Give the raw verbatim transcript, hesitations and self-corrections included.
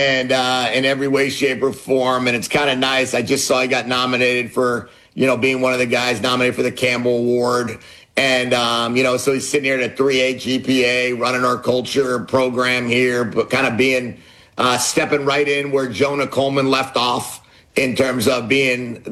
and uh, in every way, shape, or form. And it's kind of nice. I just saw I got nominated for, you know, being one of the guys nominated for the Campbell Award. And, um, you know, so he's sitting here at a three point eight G P A, running our culture program here, but kind of being, uh, stepping right in where Jonah Coleman left off in terms of being